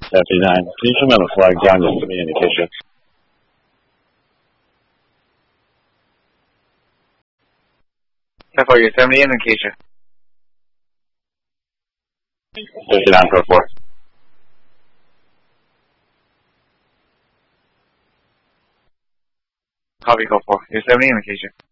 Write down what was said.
59. Can you show me on the flag down just to me in Acacia? Tempo, you're 70 in Acacia. 59, code 4. Copy, code 4. You're 70 in Acacia.